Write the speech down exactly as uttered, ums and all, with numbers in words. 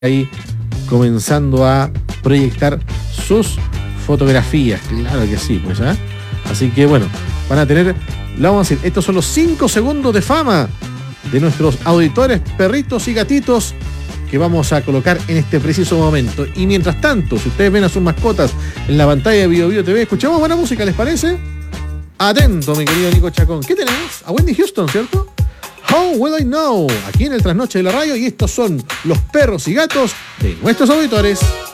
ahí comenzando a proyectar sus fotografías, claro que sí, pues, ¿eh? Así que bueno, van a tener, le vamos a decir, estos son los cinco segundos de fama de nuestros auditores, perritos y gatitos que vamos a colocar en este preciso momento. Y mientras tanto, si ustedes ven a sus mascotas en la pantalla de Bio Bio T V, escuchamos buena música, ¿les parece? Atento, mi querido Nico Chacón. ¿Qué tenemos? A Wendy Houston, ¿cierto? How Will I Know, aquí en el Trasnoche de la Radio, y estos son los perros y gatos de nuestros auditores.